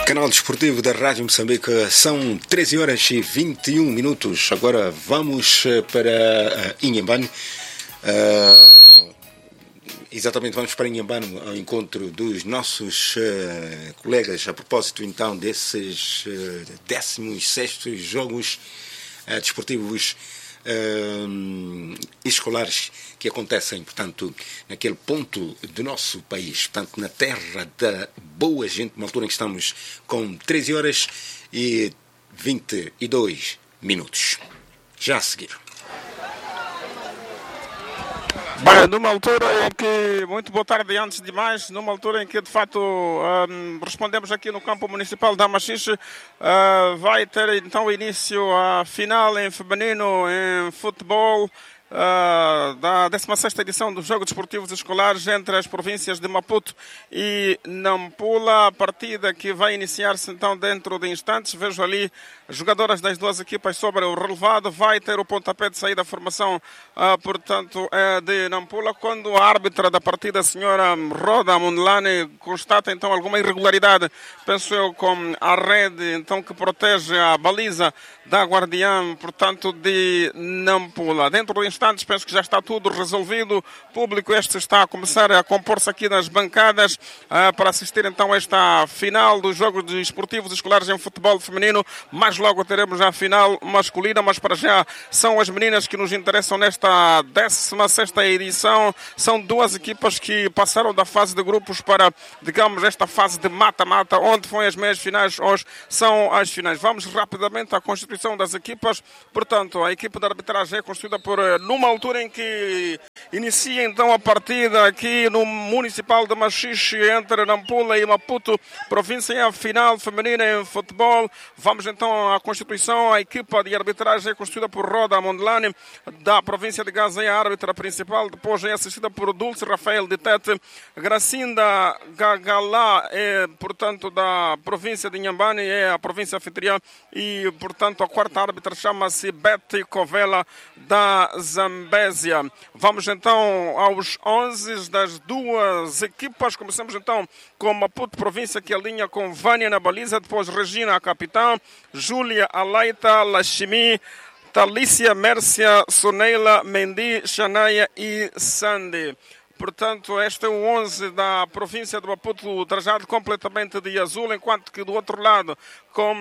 Canal Desportivo da Rádio Moçambique, são 13 horas e 21 minutos. Agora vamos para Inhambane. Exatamente, vamos para Inhambane ao encontro dos nossos colegas a propósito então desses 16º Jogos Desportivos escolares que acontecem, portanto, naquele ponto do nosso país, portanto, na terra da boa gente, numa altura em que estamos com 13 horas e 22 minutos. Já a seguir. Bem, numa altura em que, muito boa tarde antes de mais, numa altura em que de facto respondemos aqui no campo municipal da Machixe, vai ter então início a final em feminino em futebol da 16ª edição dos Jogos Desportivos Escolares entre as províncias de Maputo e Nampula. A partida que vai iniciar-se então dentro de instantes. Vejo ali jogadoras das duas equipas sobre o relevado. Vai ter o pontapé de saída da formação, portanto, de Nampula, quando a árbitra da partida, a senhora Roda Mundlane, constata então alguma irregularidade, penso eu, com a rede então que protege a baliza da guardiã, portanto, de Nampula. Dentro de instantes, penso que já está tudo resolvido. O público este está a começar a compor-se aqui nas bancadas para assistir então a esta final dos Jogos Desportivos Escolares em futebol feminino. Mais logo teremos a final masculina, mas para já são as meninas que nos interessam nesta 16ª edição. São duas equipas que passaram da fase de grupos para, digamos, esta fase de mata-mata, onde foi as meias finais, hoje são as finais. Vamos rapidamente à constituição das equipas. Portanto, a equipe de arbitragem é constituída por, numa altura em que inicia então a partida aqui no Municipal de Machixe entre Nampula e Maputo, província em a final feminina em futebol. Vamos então à constituição. A equipa de arbitragem é constituída por Roda Mondlane, da província de Gaza, é a árbitra principal. Depois é assistida por Dulce Rafael de Tete. Gracinda Gagalá é, portanto, da província de Inhambane, é a província anfitriã. E, portanto, a quarta árbitra chama-se Betty Covela, da Zambésia. Vamos então aos 11 das duas equipas. Começamos então com Maputo, província, que alinha com Vânia na baliza, depois Regina, a capitã, Júlia, Alaita, Lashimi, Talícia, Mércia, Soneila, Mendi, Xanaia e Sandy. Portanto, este é o 11 da província de Maputo, trajado completamente de azul, enquanto que do outro lado, com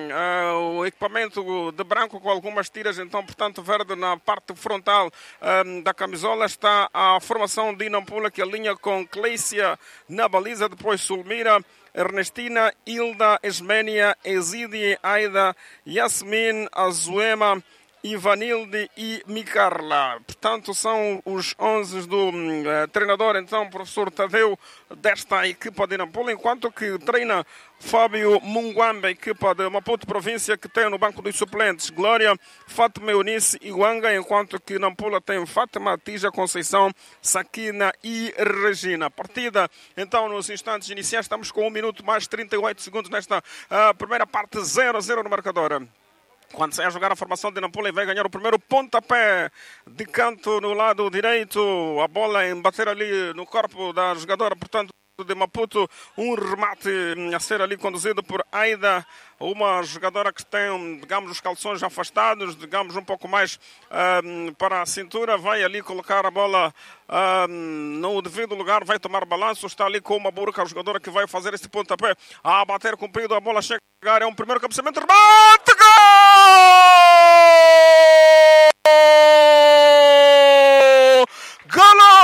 o equipamento de branco, com algumas tiras, então, portanto, verde na parte frontal da camisola, está a formação de Nampula, que alinha com Cleicia na baliza, depois Sulmira, Ernestina, Hilda, Esmênia, Exídia, Aida, Yasmin, Azuema, Ivanilde e Micarla. Portanto, são os 11 do treinador, então, professor Tadeu, desta equipa de Nampula, enquanto que treina Fábio Munguamba, equipa de Maputo, província, que tem no banco dos suplentes Glória, Fátima Eunice e Wanga, enquanto que Nampula tem Fátima, Tija, Conceição, Sakina e Regina. Partida, então, nos instantes iniciais, estamos com 1 minuto mais 38 segundos nesta primeira parte, 0-0 no marcador. Quando sai a jogar a formação de Nampula, vai ganhar o primeiro pontapé de canto no lado direito. A bola em bater ali no corpo da jogadora, portanto, de Maputo. Um remate a ser ali conduzido por Aida, uma jogadora que tem, digamos, os calções afastados, digamos, um pouco mais para a cintura. Vai ali colocar a bola no devido lugar, vai tomar balanço. Está ali com uma burca, a jogadora que vai fazer esse pontapé. A bater comprido, a bola chega a chegar. É um primeiro cabeceamento. Remate! Gol! Golo!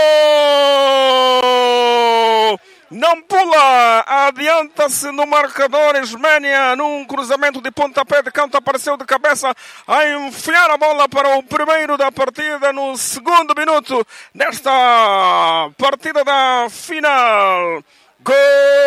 Nampula adianta-se no marcador. Esmênia, num cruzamento de pontapé de canto, apareceu de cabeça a enfiar a bola para o primeiro da partida no segundo minuto nesta partida da final. Gol!